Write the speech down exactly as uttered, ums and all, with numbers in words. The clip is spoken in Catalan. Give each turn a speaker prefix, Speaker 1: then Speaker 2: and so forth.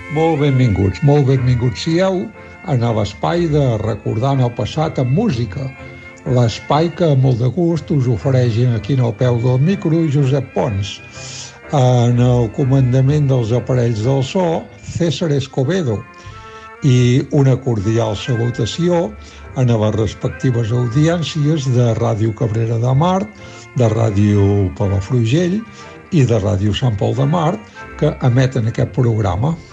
Speaker 1: Molt benvinguts, molt benvinguts sieu en l'espai de Recordant el passat amb música, l'espai que amb molt de gust us ofereix aquí al peu del micro Josep Pons. En el comandament dels aparells del so, César Escobedo, i una cordial salutació a les respectives audiències de Ràdio Cabrera de Mar, de Ràdio Palafrugell i de Ràdio Sant Pol de Mar, que emeten aquest programa.